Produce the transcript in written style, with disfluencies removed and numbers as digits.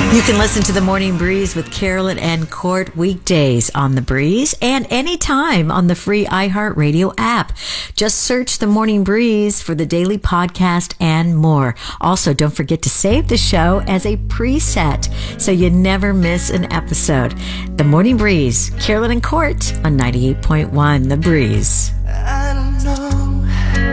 You can listen to The Morning Breeze with Carolyn and Court weekdays on The Breeze and anytime on the free iHeartRadio app. Just search The Morning Breeze for the daily podcast and more. Also, don't forget to save the show as a preset so you never miss an episode. The Morning Breeze, Carolyn and Court on 98.1 The Breeze.